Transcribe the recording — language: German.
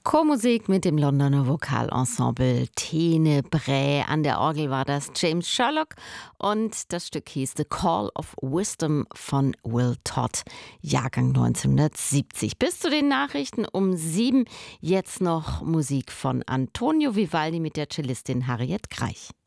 Chormusik mit dem Londoner Vokalensemble Tenebrae. An der Orgel war das James Sherlock und das Stück hieß The Call of Wisdom von Will Todd, Jahrgang 1970. Bis zu den Nachrichten um 7 jetzt noch Musik von Antonio Vivaldi mit der Cellistin Harriet Greich.